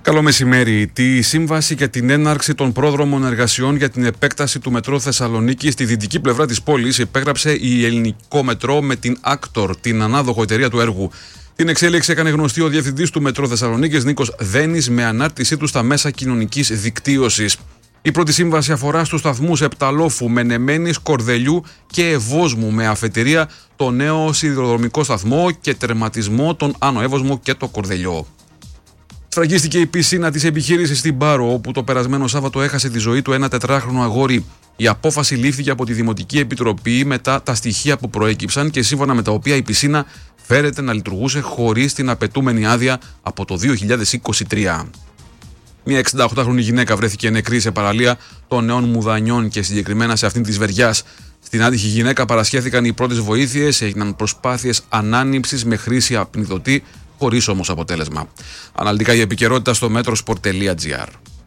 Καλό μεσημέρι. Τη σύμβαση για την έναρξη των πρόδρομων εργασιών για την επέκταση του μετρό Θεσσαλονίκη στη δυτική πλευρά της πόλης υπέγραψε η Ελληνικό Μετρό με την Άκτορ, την ανάδοχο εταιρεία του έργου. Την εξέλιξη έκανε γνωστή ο διευθυντής του Μετρό Θεσσαλονίκης, Νίκος Δένης, με ανάρτησή του στα μέσα κοινωνικής δικτύωσης. Η πρώτη σύμβαση αφορά στους σταθμούς Επταλόφου, Μενεμένης, Κορδελιού και Ευόσμου, με αφετηρία το νέο σιδηροδρομικό σταθμό και τερματισμό τον Άνω Εύωσμο και το Κορδελιό. Σφραγίστηκε η πισίνα της επιχείρησης στην Πάρο, όπου το περασμένο Σάββατο έχασε τη ζωή του ένα 4χρονο αγόρι. Η απόφαση λήφθηκε από τη Δημοτική Επιτροπή μετά τα στοιχεία που προέκυψαν και σύμφωνα με τα οποία η πισίνα φέρεται να λειτουργούσε χωρίς την απαιτούμενη άδεια από το 2023. Μια 68χρονη γυναίκα βρέθηκε νεκρή σε παραλία των Νέων Μουδανιών και συγκεκριμένα σε αυτήν της Βεριάς. Στην άτυχη γυναίκα παρασχέθηκαν οι πρώτες βοήθειες, έγιναν προσπάθειες ανάνυψης με χρήση απνιδωτή, χωρίς όμως αποτέλεσμα. Αναλυτικά η επικαιρότητα στο metrosport.gr.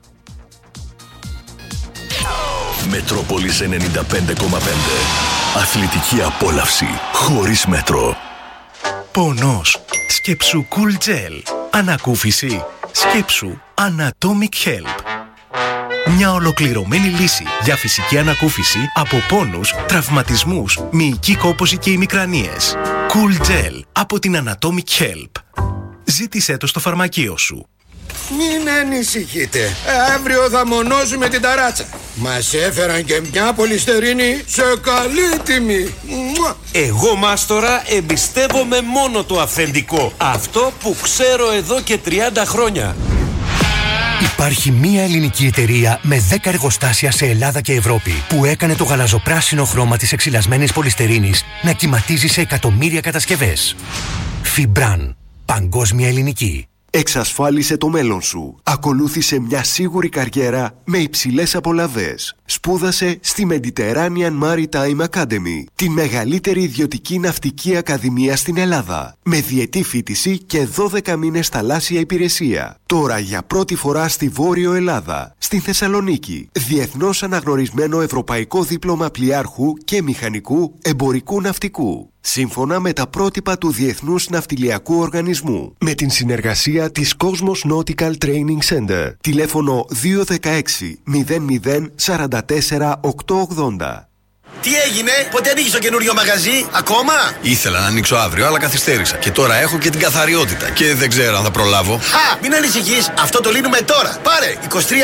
Μετρόπολης 95,5. Αθλητική απόλαυση χωρίς μέτρο. Πονός. Σκέψου Cool Gel. Ανακούφιση. Σκέψου Anatomic Help. Μια ολοκληρωμένη λύση για φυσική ανακούφιση από πόνους, τραυματισμούς, μυϊκή κόπωση και ημικρανίες. Cool Gel από την Anatomic Help. Ζήτησέ το στο φαρμακείο σου. Μην ανησυχείτε. Αύριο θα μονώσουμε την ταράτσα. Μας έφεραν και μια πολυστερίνη σε καλή τιμή. Εγώ, μάστορα, εμπιστεύομαι μόνο το αυθεντικό. Αυτό που ξέρω εδώ και 30 χρόνια. Υπάρχει μία ελληνική εταιρεία με 10 εργοστάσια σε Ελλάδα και Ευρώπη που έκανε το γαλαζοπράσινο χρώμα της εξυλασμένης πολυστερίνης να κυματίζει σε εκατομμύρια κατασκευές. Φιμπράν. Παγκόσμια ελληνική. Εξασφάλισε το μέλλον σου. Ακολούθησε μια σίγουρη καριέρα με υψηλές απολαβές. Σπούδασε στη Mediterranean Maritime Academy, τη μεγαλύτερη ιδιωτική ναυτική ακαδημία στην Ελλάδα, με διετή φοιτηση και 12 μήνες θαλάσσια υπηρεσία. Τώρα για πρώτη φορά στη Βόρειο Ελλάδα, στην Θεσσαλονίκη, διεθνώς αναγνωρισμένο ευρωπαϊκό δίπλωμα πλοιάρχου και μηχανικού εμπορικού ναυτικού, σύμφωνα με τα πρότυπα του Διεθνούς Ναυτιλιακού Οργανισμού, με την συνεργασία της Cosmos Nautical Training Center. Τηλέφωνο 216 00 44 880. Τι έγινε, πότε ανοίγεις το καινούριο μαγαζί, ακόμα? Ήθελα να ανοίξω αύριο, αλλά καθυστέρησα. Και τώρα έχω και την καθαριότητα. Και δεν ξέρω αν θα προλάβω. Μην ανησυχείς, αυτό το λύνουμε τώρα. Πάρε 2310 36 54 36.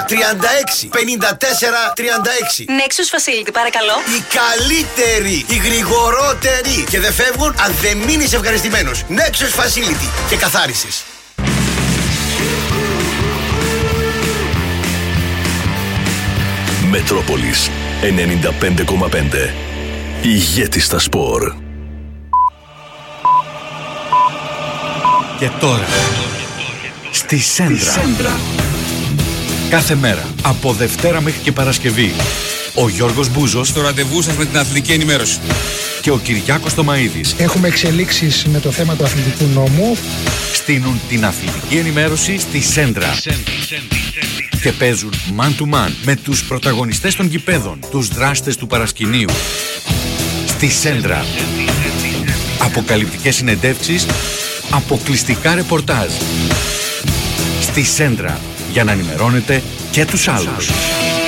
Nexus Facility, παρακαλώ. Η καλύτερη, η γρηγορότερη. Και δεν φεύγουν αν δεν μείνεις ευχαριστημένος. Nexus Facility και καθάρισης. Μετρόπολης 95,5. Ηγέτης στα σπορ. Και τώρα στη Σέντρα. Κάθε μέρα από Δευτέρα μέχρι και Παρασκευή ο Γιώργος Μπούζος στο ραντεβού σας με την αθλητική ενημέρωση και ο Κυριάκος Τομαΐδης έχουμε εξελίξεις με το θέμα του αθλητικού νόμου, στείνουν την αθλητική ενημέρωση στη Σέντρα και παίζουν man to man με τους πρωταγωνιστές των γηπέδων, τους δράστες του παρασκηνίου. Στη Σέντρα. Αποκαλυπτικές συνεντεύξεις, αποκλειστικά ρεπορτάζ. Στη Σέντρα, για να ενημερώνετε και τους άλλους.